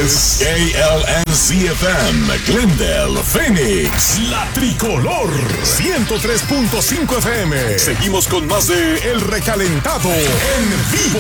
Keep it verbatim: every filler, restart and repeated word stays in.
es K L N C F M, Glendale, Phoenix, La Tricolor, ciento tres punto cinco F M. Seguimos con más de El Recalentado en vivo.